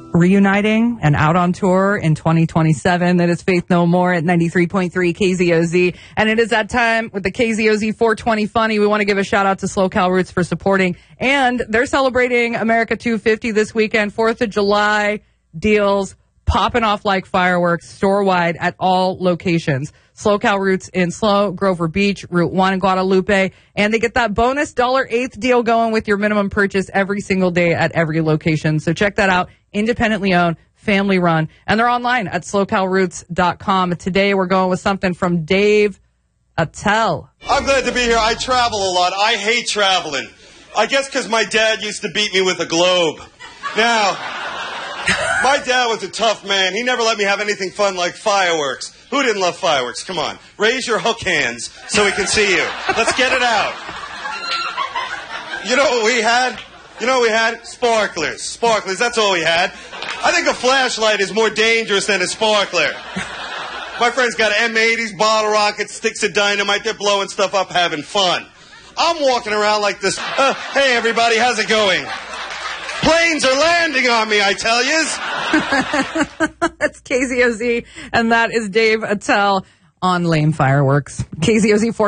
reuniting and out on tour in 2027. That is Faith No More at 93.3 KZOZ. And it is that time with the KZOZ 420 Funny. We want to give a shout out to SoCal Roots for supporting. And they're celebrating America 250 this weekend. 4th of July deals popping off like fireworks store-wide at all locations. SoCal Roots in SLO, Grover Beach, Route 1 in Guadalupe. And they get that bonus $8 deal going with your minimum purchase every single day at every location. So check that out. Independently owned, family run. And they're online at SoCalRoots.com. Today we're going with something from Dave Attell. I'm glad to be here. I travel a lot. I hate traveling. I guess because my dad used to beat me with a globe. Now, my dad was a tough man. He never let me have anything fun like fireworks. Who didn't love fireworks? Come on. Raise your hook hands so we can see you. Let's get it out. You know what we had? Sparklers. Sparklers, that's all we had. I think a flashlight is more dangerous than a sparkler. My friend's got M80s, bottle rockets, sticks of dynamite. They're blowing stuff up, having fun. I'm walking around like this. Hey, everybody, how's it going? Planes are landing on me, I tell yous. That's KZOZ, and that is Dave Attell on lame fireworks. KZOZ 4.